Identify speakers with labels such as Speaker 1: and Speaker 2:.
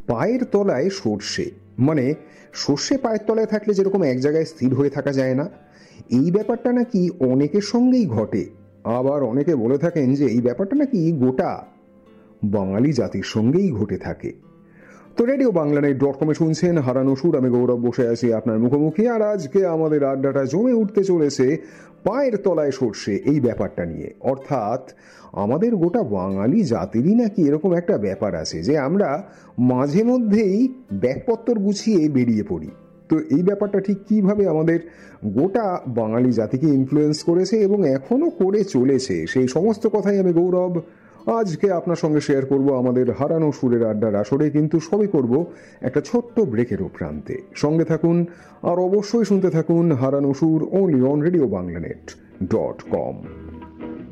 Speaker 1: পায়ের তলায় সর্ষে, মানে সর্ষে পায়ের তলায় থাকলে যেরকম এক জায়গায় স্থির হয়ে থাকা যায় না, এই ব্যাপারটা নাকি অনেকের সঙ্গেই ঘটে। আবার অনেকে বলে থাকেন যে এই ব্যাপারটা নাকি গোটা বাঙালি জাতির সঙ্গেই ঘটে থাকে। তো রেডিও বাংলানেট.কমে শুনছেন হারানো সুর। আমি গৌরব বসে আছি আপনার মুখোমুখি, আর আজকে আমাদের আড্ডাটা জমে উঠতে চলেছে পায়ের তলায় সর্ষে এই ব্যাপারটা নিয়ে। অর্থাৎ আমাদের গোটা বাঙালি জাতিরই নাকি এরকম একটা ব্যাপার আছে যে আমরা মাঝে মধ্যেই ব্যাগপত্তর গুছিয়ে বেরিয়ে পড়ি। তো এই ব্যাপারটা ঠিক কিভাবে আমাদের গোটা বাঙালি জাতিকে ইনফ্লুয়েন্স করেছে এবং এখনো করে চলেছে, সেই সমস্ত কথাই আমি গৌরব আজকে আপনার সঙ্গে শেয়ার করব আমাদের হারানো সুরের আড্ডার আসরে। কিন্তু সবই করব একটা ছোট্ট ব্রেকের প্রান্তে। সঙ্গে থাকুন আর অবশ্যই শুনতে থাকুন হারানো সুর, অনলি অন রেডিও বাংলানেট.কম।